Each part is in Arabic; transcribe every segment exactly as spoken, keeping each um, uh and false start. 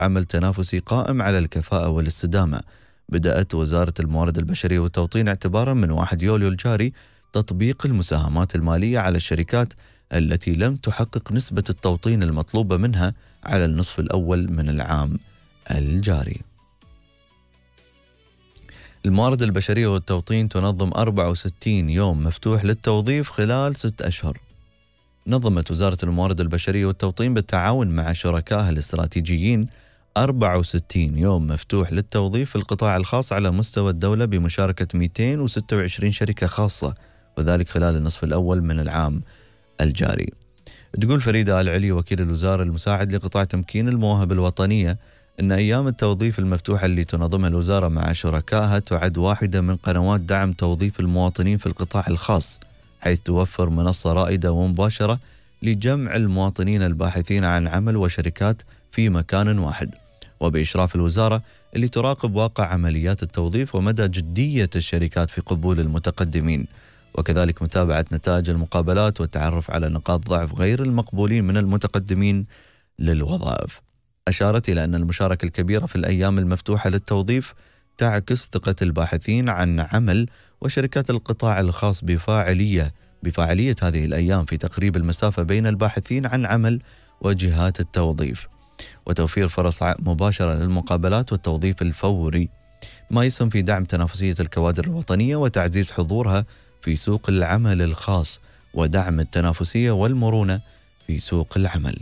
عمل تنافسي قائم على الكفاءة والاستدامة. بدأت وزارة الموارد البشرية والتوطين اعتبارا من واحد يوليو الجاري تطبيق المساهمات المالية على الشركات التي لم تحقق نسبة التوطين المطلوبة منها على النصف الأول من العام الجاري. الموارد البشرية والتوطين تنظم أربعة وستين يوم مفتوح للتوظيف خلال ست أشهر. نظمت وزارة الموارد البشرية والتوطين بالتعاون مع شركائها الاستراتيجيين أربعة وستين يوم مفتوح للتوظيف في القطاع الخاص على مستوى الدولة بمشاركة مئتين وستة وعشرين شركة خاصة، وذلك خلال النصف الأول من العام الجاري. تقول فريدة آل علي وكيل الوزارة المساعد لقطاع تمكين المواهب الوطنية أن أيام التوظيف المفتوحة اللي تنظمها الوزارة مع شركائها تعد واحدة من قنوات دعم توظيف المواطنين في القطاع الخاص، حيث توفر منصة رائدة ومباشرة لجمع المواطنين الباحثين عن عمل وشركات في مكان واحد، وبإشراف الوزارة اللي تراقب واقع عمليات التوظيف ومدى جدية الشركات في قبول المتقدمين، وكذلك متابعة نتائج المقابلات والتعرف على نقاط ضعف غير المقبولين من المتقدمين للوظائف. أشارت إلى أن المشاركة الكبيرة في الأيام المفتوحة للتوظيف تعكس ثقة الباحثين عن عمل وشركات القطاع الخاص بفاعلية بفاعلية هذه الأيام في تقريب المسافة بين الباحثين عن عمل وجهات التوظيف، وتوفير فرص مباشرة للمقابلات والتوظيف الفوري، ما يسهم في دعم تنافسية الكوادر الوطنية وتعزيز حضورها في سوق العمل الخاص ودعم التنافسية والمرونة في سوق العمل.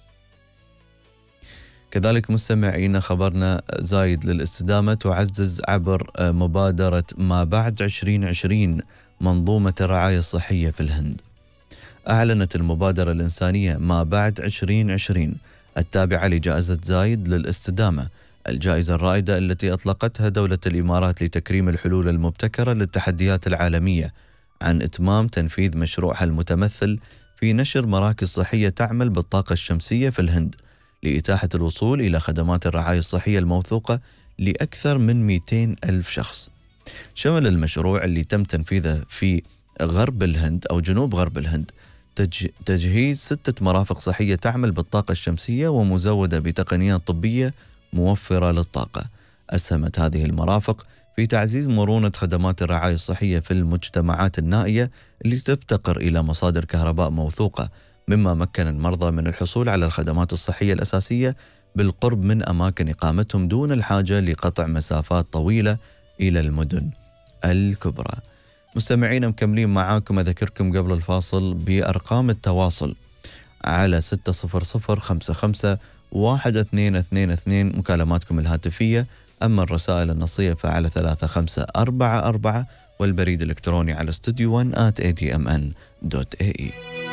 كذلك مستمعين خبرنا زايد للاستدامة تعزز عبر مبادرة ما بعد عشرين عشرين منظومة الرعاية الصحية في الهند. أعلنت المبادرة الإنسانية ما بعد عشرين عشرين التابعة لجائزة زايد للاستدامة، الجائزة الرائدة التي أطلقتها دولة الإمارات لتكريم الحلول المبتكرة للتحديات العالمية عن إتمام تنفيذ مشروعها المتمثل في نشر مراكز صحية تعمل بالطاقة الشمسية في الهند لإتاحة الوصول إلى خدمات الرعاية الصحية الموثوقة لأكثر من مئتين ألف شخص. شمل المشروع اللي تم تنفيذه في غرب الهند أو جنوب غرب الهند تج... تجهيز ستة مرافق صحية تعمل بالطاقة الشمسية ومزودة بتقنيات طبية موفرة للطاقة. أسهمت هذه المرافق في تعزيز مرونة خدمات الرعاية الصحية في المجتمعات النائية اللي تفتقر إلى مصادر كهرباء موثوقة، مما مكن المرضى من الحصول على الخدمات الصحية الأساسية بالقرب من أماكن إقامتهم دون الحاجة لقطع مسافات طويلة إلى المدن الكبرى. مستمعين مكملين معاكم، أذكركم قبل الفاصل بأرقام التواصل على ستة صفر صفر خمسة خمسة واحد اثنين اثنين اثنين مكالماتكم الهاتفية، أما الرسائل النصية فعلى ثلاثة خمسة أربعة أربعة، والبريد الإلكتروني على studio one at a d m n dot a e.